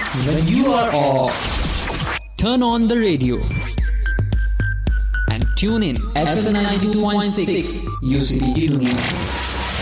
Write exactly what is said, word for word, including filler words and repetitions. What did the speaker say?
when you are off. Turn on the radio and tune in F M ninety-two point six U C B Tuning.